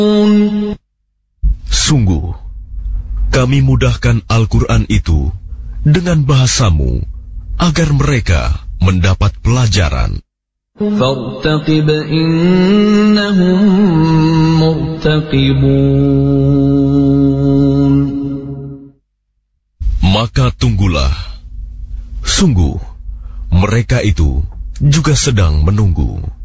Sungguh, kami mudahkan Al-Quran itu dengan bahasamu agar mereka mendapat pelajaran. فارتقب إنهم مرتقبون. Maka tunggulah, sungguh mereka itu juga sedang menunggu.